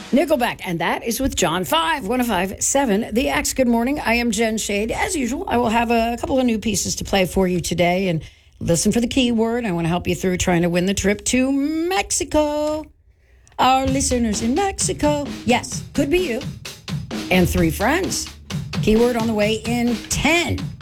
Nickelback, and that is with John 5, 105.7 The X. Good morning. I am Jen Shade. As usual, I will have a couple of new pieces to play for you today. And listen for the keyword. I want to help you through trying to win the trip to Mexico. Our listeners in Mexico. Yes, could be you. And 3 friends. Keyword on the way in 10.